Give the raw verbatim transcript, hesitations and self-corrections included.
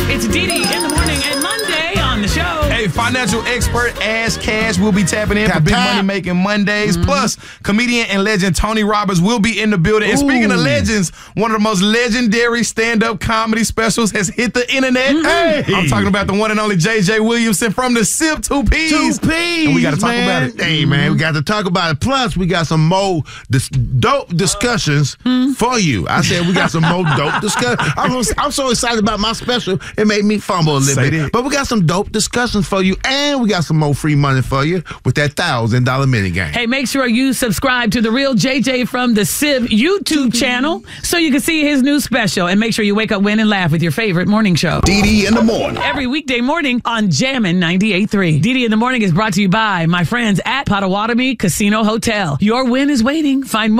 It's Dee Dee in the morning and Monday on the show. Hey, financial expert Ash Cash will be tapping in Tap, for Big tap. Money Making Mondays. Mm-hmm. Plus, comedian and legend Tony Roberts will be in the building. And speaking of Ooh. legends, one of the most legendary stand-up comedy specials has hit the internet. Hey. I'm talking about the one and only J J Williamson from the S I P Two P's. Two P's, And we got to talk man. about it. Hey, man, we got to talk about it. Plus, we got some more dis- dope discussions for you. I said we got some more dope discussions. I'm, I'm so excited about my special, it made me fumble a little Say bit. that. But we got some dope discussions for you, and we got some more free money for you with that one thousand dollars mini game. Hey, make sure you subscribe to The Real J J from the S I B YouTube channel so you can see his new special. And make sure you wake up, win, and laugh with your favorite morning show. Dee Dee in the morning. Every weekday morning on Jammin' ninety-eight point three. Dee Dee in the morning is brought to you by my friends at Potawatomi Casino Hotel. Your win is waiting. Find more